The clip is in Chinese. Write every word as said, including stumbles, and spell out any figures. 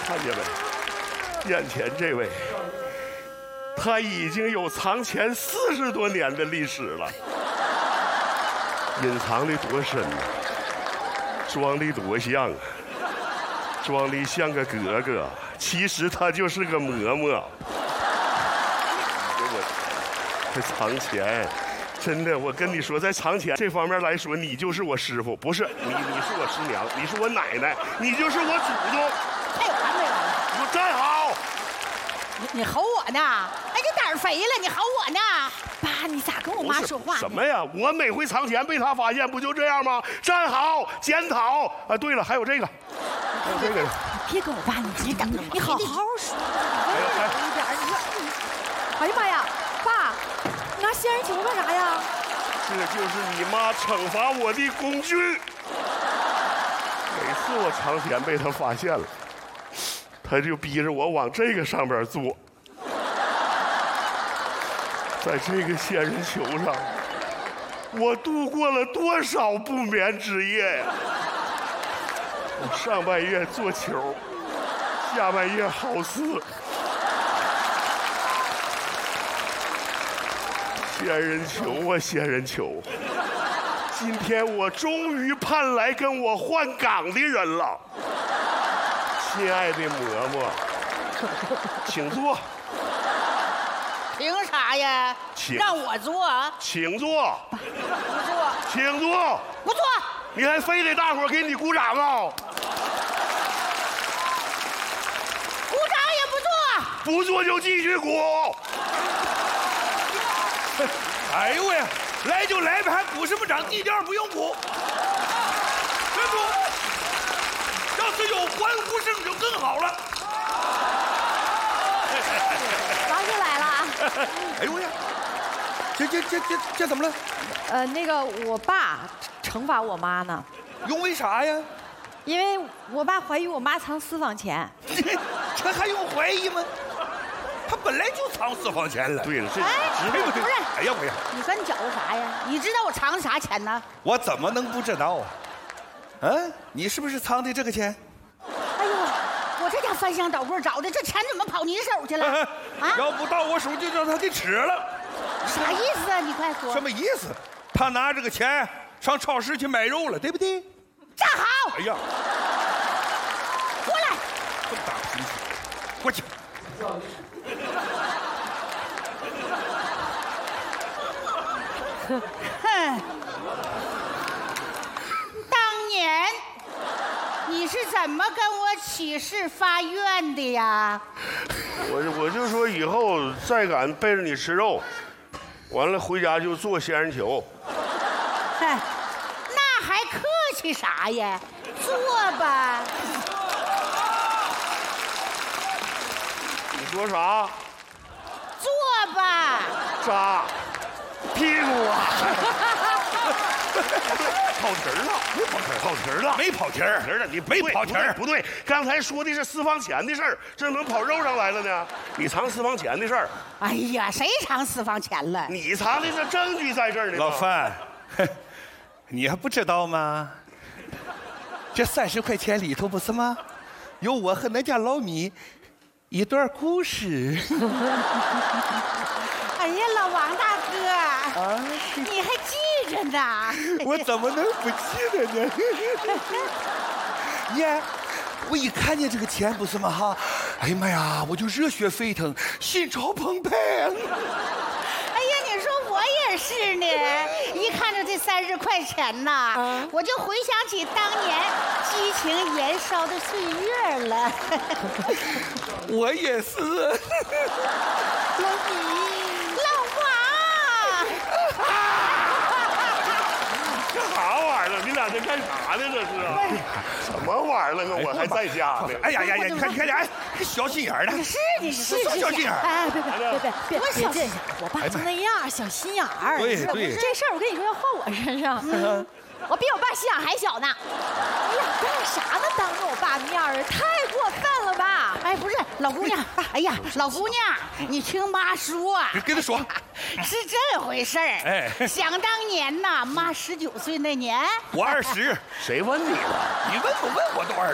看见没？眼前这位，他已经有藏钱四十多年的历史了，隐藏的多深呢、啊，装的多像啊，装的像个格格，其实他就是个嬷嬷。我这藏钱。真的，我跟你说，在藏钱这方面来说，你就是我师傅，不是你，你是我师娘，你是我奶奶，你就是我祖宗。 太完美了！ 你给我站好！ 你你吼我呢？哎，你胆儿肥了，你吼我呢？爸，你咋跟我妈说话呢？ 什么呀？我每回藏钱被他发现，不就这样吗？站好，检讨。啊，对了，还有这个，还有这个。 你别跟我爸，你你等等，你好好说。 哎呀， 一点，你说，哎呀妈呀，爸！你拿仙人球干啥呀？ 这就是你妈惩罚我的工具。每次我藏钱被她发现了，她就逼着我往这个上边坐。在这个仙人球上，我度过了多少不眠之夜呀！我上半夜做球，下半夜好似。仙人球啊，仙人球！今天我终于盼来跟我换岗的人了，亲爱的嬷嬷，请坐。 凭啥呀？ 请让我坐？ 请坐。 不坐。 请坐。 不坐。 你还非得大伙儿给你鼓掌啊？ 鼓掌也不坐。 不坐就继续鼓。 哎呦喂，来就来呗，还鼓什么掌？地调不用鼓。站住！要是有欢呼声就更好了。 王叔来了。 哎呦呀，这这这这这怎么了？ 呃，那个我爸惩罚我妈呢， 因为啥呀？ 因为我爸怀疑我妈藏私房钱。 这还用怀疑吗？他本来就藏私房钱了。 对了，这哎， 对不对？ 不是， 哎呀我呀， 你说你搅和啥呀？你知道我藏的啥钱呢？ 我怎么能不知道啊？嗯，你是不是藏的这个钱？ 哎呦，我这家翻箱倒柜找的，这钱怎么跑你手去了？啊？ 要不到我手就让他给吃了。 啥意思啊？你快说。 什么意思？他拿这个钱上超市去买肉了，对不对？ 站好！ 哎呀， 过来！ 这么大脾气，过去。 哼！当年你是怎么跟我起誓发愿的呀？ 我我就说以后再敢背着你吃肉，完了回家就做仙人球。 哼，那还客气啥呀？做吧。 你说啥？ 做吧。 扎屁股啊！跑题儿了，没跑题儿，跑题儿了， 没跑题儿， 题儿了，你没跑题儿， 不对，刚才说的是私房钱的事儿，这怎么跑肉上来了呢？你藏私房钱的事儿。 哎呀，谁藏私房钱了？ 你藏的这证据在这儿呢。 老范，你还不知道吗？这三十块钱里头不是吗？有我和那家老米一段故事。 哎呀，老王大哥， 啊， 你还记着呢？ 我怎么能不记得呢？耶，我一看见这个钱不是吗？哈，哎呀妈呀，我就热血沸腾，心潮澎湃。 哎呀，你说我也是呢，一看着这三十块钱呐，啊、我就回想起当年激情燃烧的岁月了。 我也是。 老米，老王， 这啥玩意儿？你俩这干啥呢？这是什么玩意儿？我还在家呢。 哎呀呀呀！你看，你看，哎，小心眼儿的。 是你是小心眼儿。 哎，别别别别别别这样！我爸就那样，小心眼儿。 对对， 这事儿我跟你说要换我身上。我比我爸心眼还小呢。哎呀，干啥呢？当着我爸面儿，太过分了吧？ 哎，不是，老姑娘，哎呀，老姑娘，你听妈说， 跟他说， 是这回事儿。哎，想当年呐，妈十九岁那年， 我二十， 谁问你了？ 你问不问我都二